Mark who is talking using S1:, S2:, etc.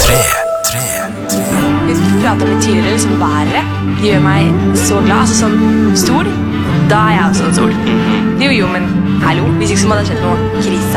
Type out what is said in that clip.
S1: Vi pratet litt tidligere, liksom været gjør meg så glad, altså sånn sol, da er jeg også en sol. Jo, men hallo, hvis ikke så må det ha skjedd noe krise.